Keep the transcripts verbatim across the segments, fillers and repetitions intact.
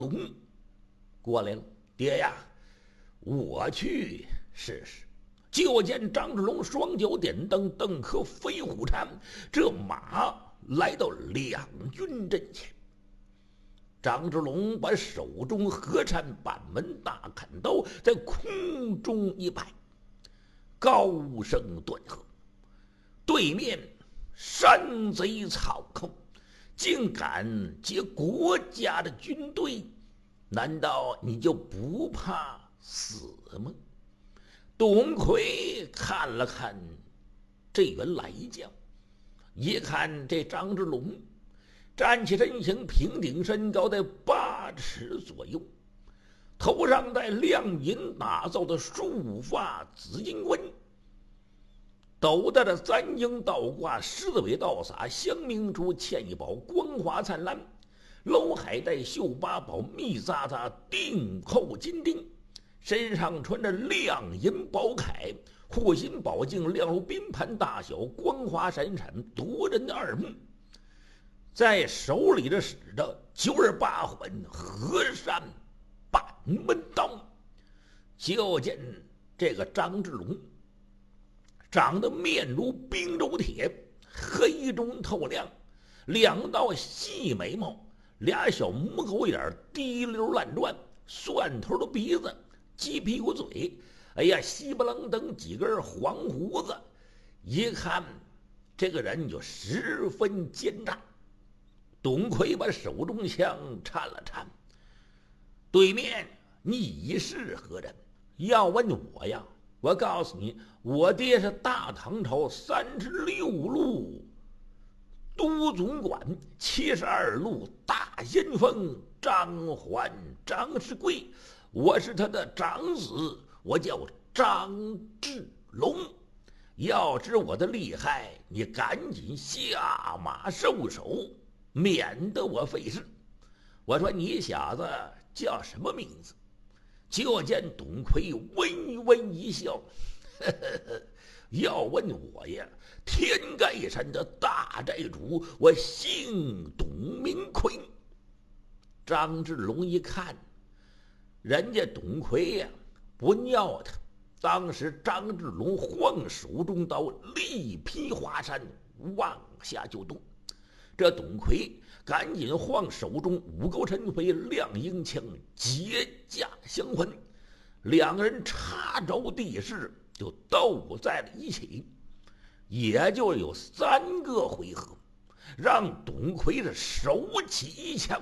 龙过来了，爹呀，我去试试。就见张志龙双脚点蹬，蹬颗飞虎铲，这马来到两军阵前。张志龙把手中合缠板门大砍刀在空中一摆，高声断喝：“对面山贼草寇，竟敢劫国家的军队，难道你就不怕死吗？”董奎看了看这员来将，一看这张志龙站起身形，平顶身高在八尺左右，头上戴亮银打造的束发紫金冠，斗带着三英倒挂，狮子尾倒洒，香明珠嵌一宝，光华灿烂，楼海带绣八宝，密匝匝钉扣金钉，身上穿着亮银宝铠，护心宝镜亮如冰盘大小，光华闪闪，夺人的耳目。在手里这使着九十八环河山板门刀。就见这个张志龙长得面如冰州铁，黑中透亮，两道细眉毛，俩小母狗眼滴溜乱转，蒜头的鼻子，鸡屁股嘴，哎呀，稀不楞登几根黄胡子，一看这个人就十分奸诈。董奎把手中枪颤了颤：“对面你是何人？要问我呀，我告诉你，我爹是大唐朝三十六路都总管，七十二路大先锋张环张世贵，我是他的长子，我叫张志龙。要知我的厉害，你赶紧下马受首，免得我费事。”我说：“你小子叫什么名字？”就见董奎微微一笑：“呵呵呵，要问我呀，天盖山的大寨主，我姓董名奎。”张志龙一看，人家董奎呀不尿他。当时张志龙晃手中刀，力劈华山，往下就动。这董奎赶紧晃手中五钩陈飞亮鹰枪，结架相还，两个人插着地势就斗在了一起，也就有三个回合，让董奎是手起一枪，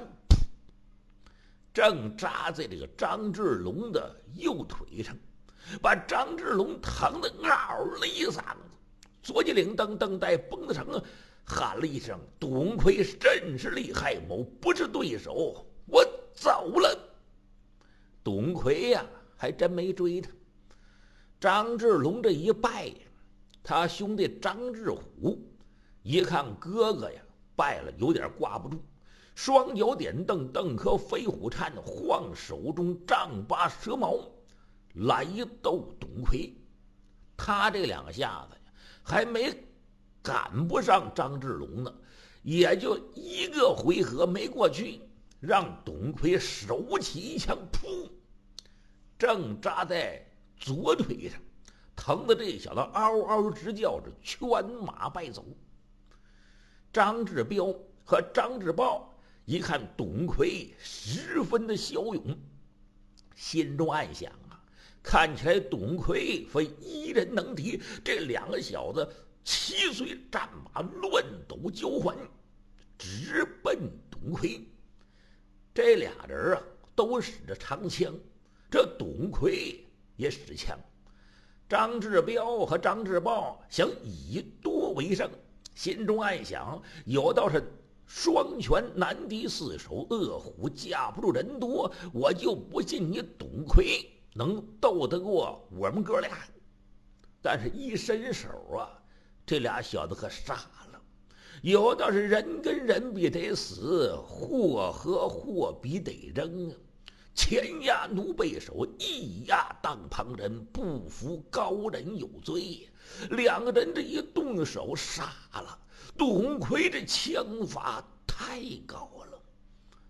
正扎在这个张志龙的右腿上，把张志龙疼得嗷了一嗓子，左脊领噔噔带绷子绳，喊了一声：“董奎真是厉害，某不是对手，我走了。”董奎呀、啊，还真没追他。张志龙这一败，他兄弟张志虎一看哥哥呀败了，有点挂不住，双脚点蹬，蹬颗飞虎颤，晃手中丈八蛇矛来斗董奎。他这两下子呀，还没赶不上张志龙呢，也就一个回合没过去，让董奎手起一枪，噗，正扎在左腿上，疼得这小子嗷嗷直叫着，圈马败走。张志彪和张志豹一看董奎十分的骁勇，心中暗想啊，看起来董奎非一人能敌，这两个小子七岁战马乱斗交还，直奔董奎。这俩人啊都使着长枪，这董奎也使枪。张志彪和张志豹想以多为胜，心中暗想，有道是双拳难敌四手，饿虎架不住人多，我就不信你董奎能斗得过我们哥俩。但是一伸手啊，这俩小子可傻了，有道是人跟人比得死，货和货比得扔啊。前压奴背手，一压当旁人，不服高人有罪。两个人这一动手，傻了。董奎这枪法太高了，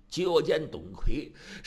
就见董奎